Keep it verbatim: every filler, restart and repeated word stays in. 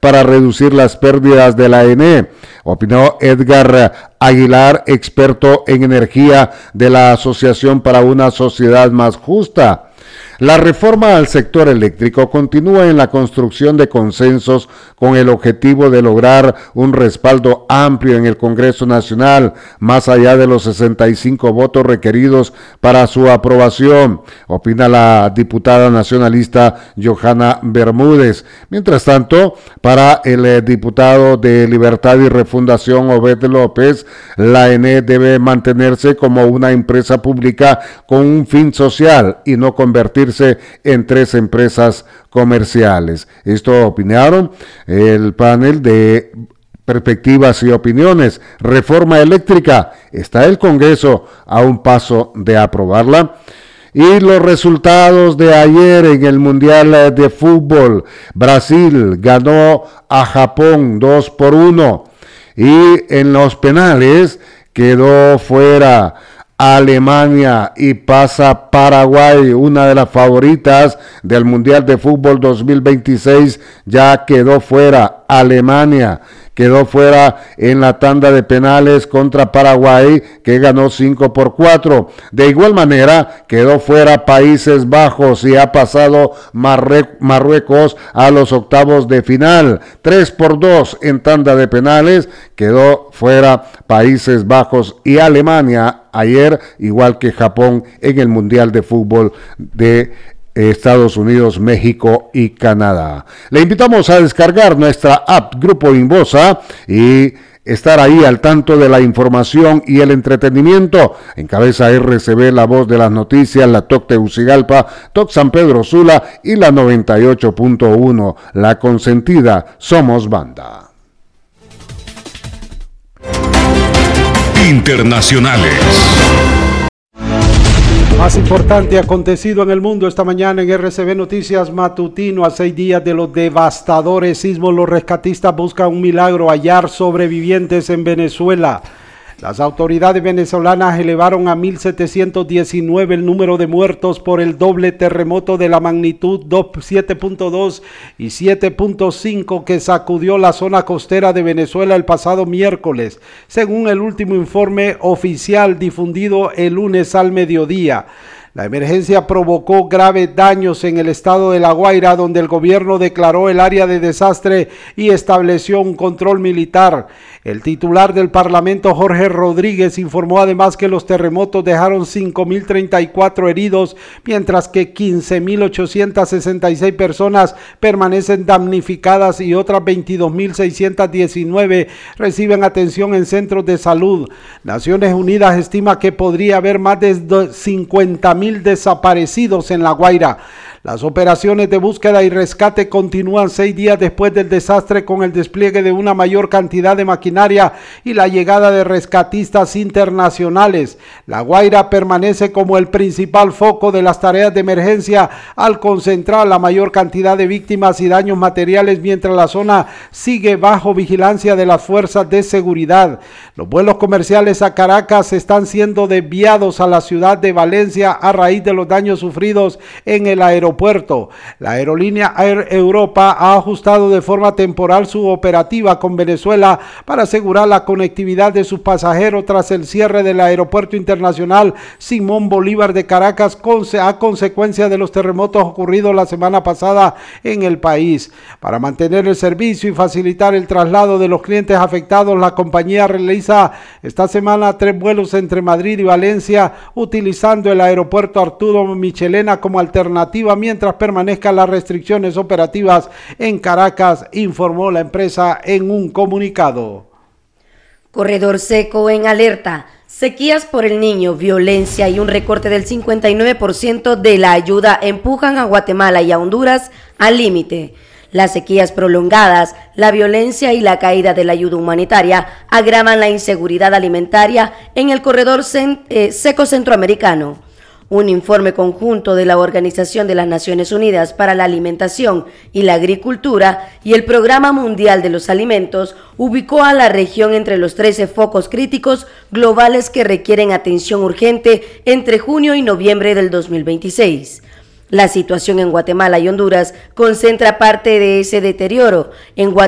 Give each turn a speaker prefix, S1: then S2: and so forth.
S1: para reducir las pérdidas de la E N E, opinó Edgar Aguilar, experto en energía de la Asociación para una Sociedad Más Justa. La reforma al sector eléctrico continúa en la construcción de consensos con el objetivo de lograr un respaldo amplio en el Congreso Nacional, más allá de los sesenta y cinco votos requeridos para su aprobación, opina la diputada nacionalista Johanna Bermúdez. Mientras tanto, para el eh, diputado de Libertad y Refundación, Obed López, la E N E debe mantenerse como una empresa pública con un fin social y no convertirse en tres empresas comerciales. Esto opinaron el panel de perspectivas y opiniones. Reforma eléctrica. ¿Está el Congreso a un paso de aprobarla? Y los resultados de ayer en el Mundial de Fútbol. Brasil ganó a Japón dos por uno. Y en los penales quedó fuera Alemania y pasa Paraguay, una de las favoritas del Mundial de Fútbol dos mil veintiséis, ya quedó fuera. Alemania quedó fuera en la tanda de penales contra Paraguay, que ganó cinco por cuatro. De igual manera, quedó fuera Países Bajos y ha pasado Marrue- Marruecos a los octavos de final. tres por dos en tanda de penales, quedó fuera Países Bajos y Alemania ayer, igual que Japón en el Mundial de Fútbol de Estados Unidos, México y Canadá. Le invitamos a descargar nuestra app Grupo Inbosa y estar ahí al tanto de la información y el entretenimiento. Encabeza R C B, la voz de las noticias, la T O C Tegucigalpa, T O C San Pedro Sula y la noventa y ocho punto uno, La Consentida, Somos Banda.
S2: Internacionales.
S3: Más importante acontecido en el mundo esta mañana en R C B Noticias Matutino. A seis días de los devastadores sismos, los rescatistas buscan un milagro: hallar sobrevivientes en Venezuela. Las autoridades venezolanas elevaron a mil setecientos diecinueve el número de muertos por el doble terremoto de la magnitud siete punto dos y siete punto cinco que sacudió la zona costera de Venezuela el pasado miércoles, según el último informe oficial difundido el lunes al mediodía. La emergencia provocó graves daños en el estado de La Guaira, donde el gobierno declaró el área de desastre y estableció un control militar. El titular del Parlamento, Jorge Rodríguez, informó además que los terremotos dejaron cinco mil treinta y cuatro heridos, mientras que quince mil ochocientas sesenta y seis personas permanecen damnificadas y otras veintidós mil seiscientos diecinueve reciben atención en centros de salud. Naciones Unidas estima que podría haber más de cincuenta mil desaparecidos en La Guaira. Las operaciones de búsqueda y rescate continúan seis días después del desastre, con el despliegue de una mayor cantidad de maquinaria y la llegada de rescatistas internacionales. La Guaira permanece como el principal foco de las tareas de emergencia al concentrar la mayor cantidad de víctimas y daños materiales, mientras la zona sigue bajo vigilancia de las fuerzas de seguridad. Los vuelos comerciales a Caracas están siendo desviados a la ciudad de Valencia a raíz de los daños sufridos en el aeropuerto. Puerto. La aerolínea Air Europa ha ajustado de forma temporal su operativa con Venezuela para asegurar la conectividad de sus pasajeros tras el cierre del Aeropuerto Internacional Simón Bolívar de Caracas a consecuencia de los terremotos ocurridos la semana pasada en el país. Para mantener el servicio y facilitar el traslado de los clientes afectados, la compañía realiza esta semana tres vuelos entre Madrid y Valencia, utilizando el aeropuerto Arturo Michelena como alternativa mientras permanezcan las restricciones operativas en Caracas, informó la empresa en un comunicado.
S4: Corredor seco en alerta. Sequías por el Niño, violencia y un recorte del cincuenta y nueve por ciento de la ayuda empujan a Guatemala y a Honduras al límite. Las sequías prolongadas, la violencia y la caída de la ayuda humanitaria agravan la inseguridad alimentaria en el corredor cen- eh, seco centroamericano. Un informe conjunto de la Organización de las Naciones Unidas para la Alimentación y la Agricultura y el Programa Mundial de los Alimentos ubicó a la región entre los trece focos críticos globales que requieren atención urgente entre junio y noviembre del dos mil veintiséis. La situación en Guatemala y Honduras concentra parte de ese deterioro. En Guatemala